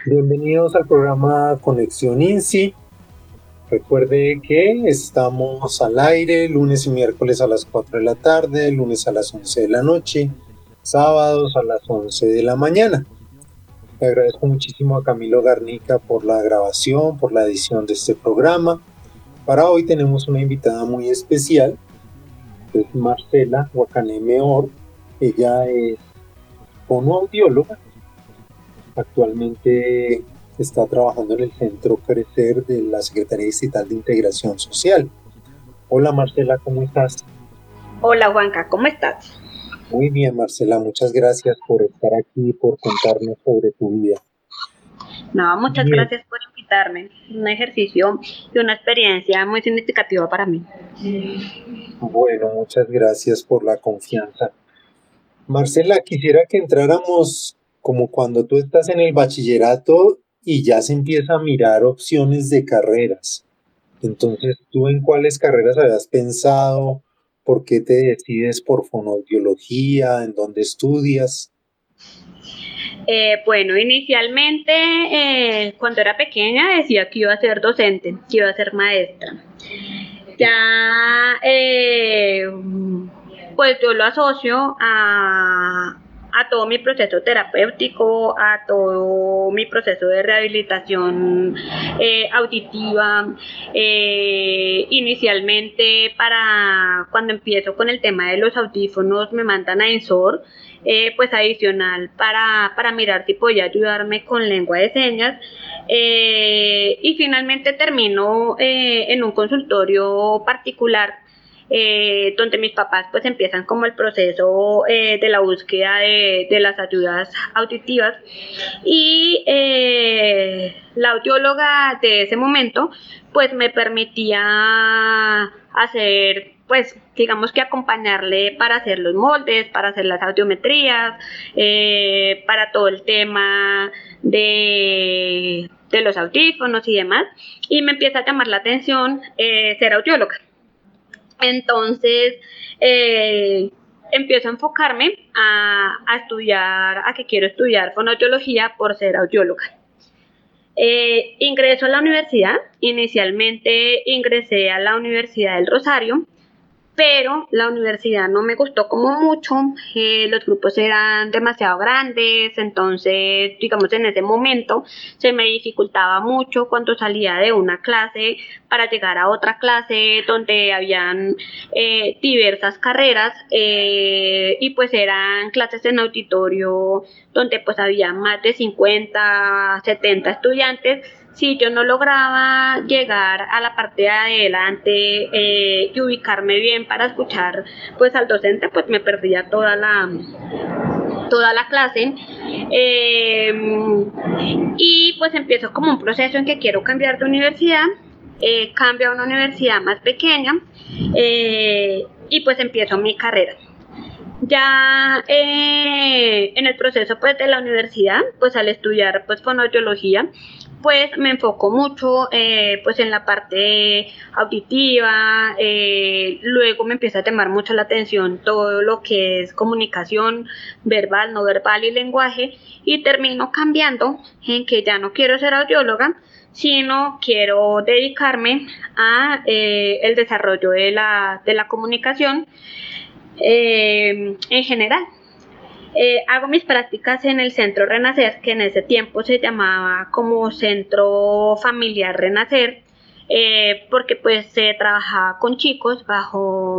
Bienvenidos al programa Conexión INSI. Recuerde que estamos al aire lunes y miércoles a las 4 de la tarde, lunes a las 11 de la noche, sábados a las 11 de la mañana. Le agradezco muchísimo a Camilo Garnica por la grabación, por la edición de este programa. Para hoy tenemos una invitada muy especial, que es Marcela Guacaneme Or. Ella es fonoaudióloga. Actualmente está trabajando en el Centro Crecer de la Secretaría Distrital de Integración Social. Hola Marcela, ¿cómo estás? Hola Juanca, ¿cómo estás? Muy bien Marcela, muchas gracias por estar aquí y por contarnos sobre tu vida. No, muchas Bien, gracias por invitarme. Un ejercicio y una experiencia muy significativa para mí. bueno, muchas gracias por la confianza. Marcela, quisiera que entráramos como cuando tú estás en el bachillerato y ya se empieza a mirar opciones de carreras. Entonces, ¿tú en cuáles carreras habías pensado? ¿Por qué te decides por fonoaudiología? ¿En dónde estudias? Bueno, inicialmente cuando era pequeña decía que iba a ser docente, que iba a ser maestra. Ya, pues yo lo asocio a todo mi proceso terapéutico, a todo mi proceso de rehabilitación auditiva. Inicialmente, para cuando empiezo con el tema de los audífonos, me mandan a INSOR, pues adicional para mirar si podía ayudarme con lengua de señas. Y finalmente termino en un consultorio particular donde mis papás pues empiezan como el proceso de la búsqueda de las ayudas auditivas y la audióloga de ese momento pues me permitía hacer pues digamos que acompañarle para hacer los moldes, para hacer las audiometrías, para todo el tema de los audífonos y demás, y me empieza a llamar la atención ser audióloga. Entonces, empiezo a enfocarme a estudiar, a que quiero estudiar fonoaudiología por ser audióloga. Ingreso a la universidad, inicialmente ingresé a la Universidad del Rosario, pero la universidad no me gustó como mucho, los grupos eran demasiado grandes, entonces digamos en ese momento se me dificultaba mucho cuando salía de una clase para llegar a otra clase donde habían diversas carreras y pues eran clases en auditorio donde pues había más de 50, 70 estudiantes. Si yo no lograba llegar a la parte de adelante y ubicarme bien para escuchar pues al docente, pues me perdía toda la clase. eh, y pues empiezo como un proceso en que quiero cambiar de universidad, cambio a una universidad más pequeña y pues empiezo mi carrera. Ya en el proceso pues de la universidad, pues al estudiar pues fonoaudiología, pues me enfoco mucho pues en la parte auditiva, luego me empieza a llamar mucho la atención todo lo que es comunicación verbal, no verbal y lenguaje, y termino cambiando en que ya no quiero ser audióloga, sino quiero dedicarme a el desarrollo de la comunicación en general. Hago mis prácticas en el Centro Renacer, que en ese tiempo se llamaba como Centro Familiar Renacer, porque pues se trabajaba con chicos bajo